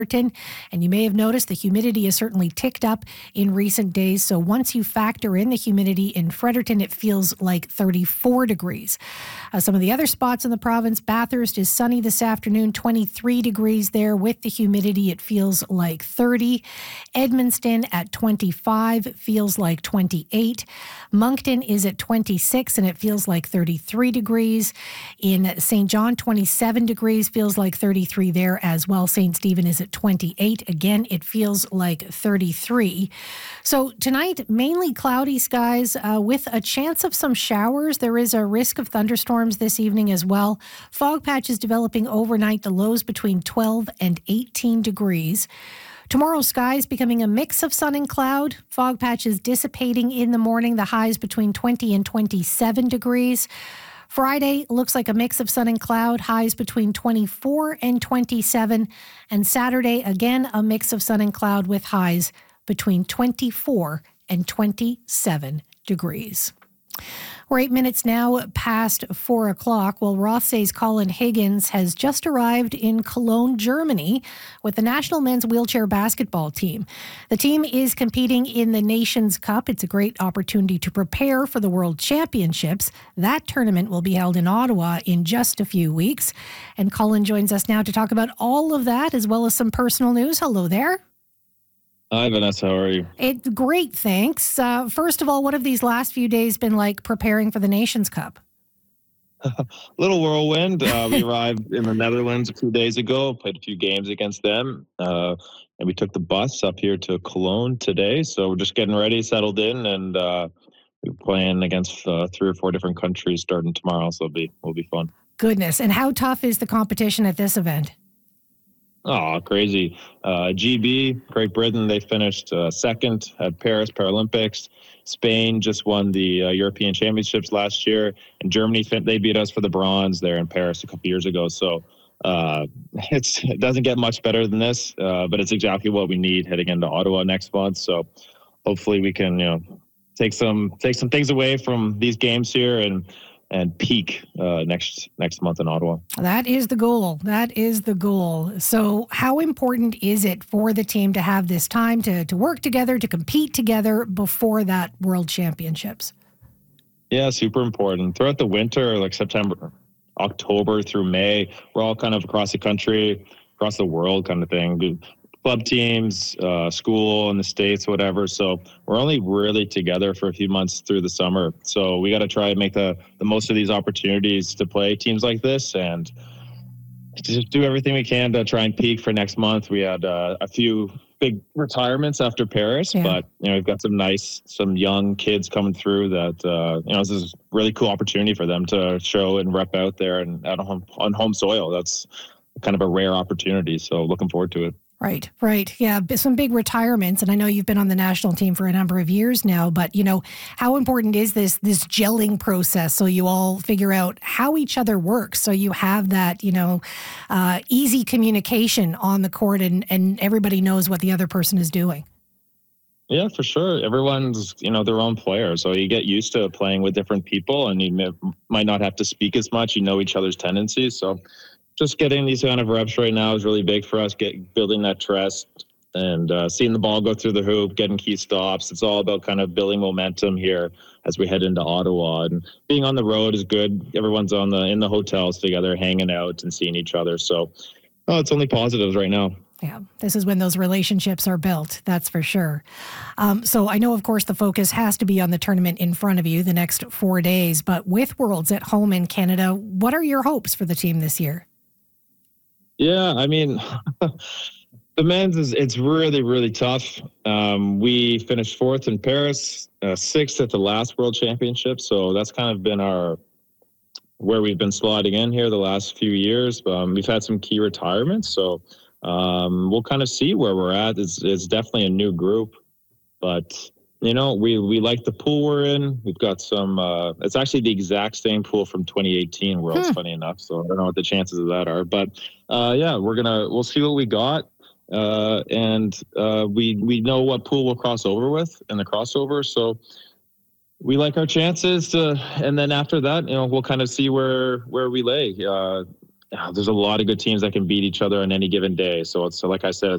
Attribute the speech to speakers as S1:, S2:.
S1: And you may have noticed the humidity has certainly ticked up in recent days. So once you factor in the humidity in Fredericton, it feels like 34 degrees. Some of the other spots in the province, Bathurst is sunny this afternoon, 23 degrees there. With the humidity, it feels like 30. Edmundston at 25, feels like 28. Moncton is at 26 and it feels like 33 degrees. In St. John, 27 degrees, feels like 33 there as well. St. Stephen is at 28. Again, it feels like 33. So tonight, mainly cloudy skies with a chance of some showers. There is a risk of thunderstorms this evening as well. Fog patches developing overnight, the lows between 12 and 18 degrees. Tomorrow, skies becoming a mix of sun and cloud. Fog patches dissipating in the morning, the highs between 20 and 27 degrees. Friday looks like a mix of sun and cloud, highs between 24 and 27. And Saturday, again, a mix of sun and cloud with highs between 24 and 27 degrees. We're 8 minutes now past 4 o'clock. Well, Rothsay's Colin Higgins has just arrived in Cologne, Germany with the national men's wheelchair basketball team. The team is competing in the Nations Cup. It's a great opportunity to prepare for the World Championships. That tournament will be held in Ottawa in just a few weeks. And Colin joins us now to talk about all of that as well as some personal news. Hello there.
S2: Hi, Vanessa. How are you?
S1: It's great, thanks. First of all, what have these last few days been like preparing for the Nations Cup?
S2: Little whirlwind. We arrived in the Netherlands a few days ago, played a few games against them, and we took the bus up here to Cologne today. So we're just getting ready, settled in, and we're playing against 3 or 4 different countries starting tomorrow. So it'll be fun.
S1: Goodness. And how tough is the competition at this event?
S2: Oh, crazy. GB, Great Britain, they finished second at Paris Paralympics. Spain just won the European Championships last year. And Germany, they beat us for the bronze there in Paris a couple years ago. So it doesn't get much better than this, but it's exactly what we need heading into Ottawa next month. So hopefully we can, take some things away from these games here and peak next month in Ottawa.
S1: That is the goal. So how important is it for the team to have this time to work together, to compete together before that World Championships?
S2: Yeah, super important. Throughout the winter, like September, October through May, we're all kind of across the country, across the world kind of thing. Club teams, school in the States, whatever. So we're only really together for a few months through the summer. So we got to try and make the most of these opportunities to play teams like this and just do everything we can to try and peak for next month. We had a few big retirements after Paris, but we've got some young kids coming through that this is a really cool opportunity for them to show and rep out there and on home soil. That's kind of a rare opportunity. So looking forward to it.
S1: Right. Yeah, some big retirements. And I know you've been on the national team for a number of years now, but, how important is this gelling process so you all figure out how each other works, so you have that, easy communication on the court and everybody knows what the other person is doing?
S2: Yeah, for sure. Everyone's, their own player. So you get used to playing with different people and you might not have to speak as much. You know each other's tendencies. So just getting these kind of reps right now is really big for us, building that trust and seeing the ball go through the hoop, getting key stops. It's all about kind of building momentum here as we head into Ottawa. And being on the road is good. Everyone's in the hotels together, hanging out and seeing each other. So it's only positives right now.
S1: Yeah, this is when those relationships are built, that's for sure. So I know, of course, the focus has to be on the tournament in front of you the next 4 days. But with Worlds at home in Canada, what are your hopes for the team this year?
S2: Yeah, I mean, the men's it's really, really tough. We finished 4th in Paris, 6th at the last World Championship. So that's kind of been where we've been sliding in here the last few years. We've had some key retirements. So we'll kind of see where we're at. It's definitely a new group, but we like the pool we're in. We've got some, it's actually the exact same pool from 2018 Worlds, funny enough. So I don't know what the chances of that are, but we'll see what we got. And we know what pool we'll cross over with in the crossover. So we like our chances and then after that, we'll kind of see where we lay. There's a lot of good teams that can beat each other on any given day. So it's, like I said,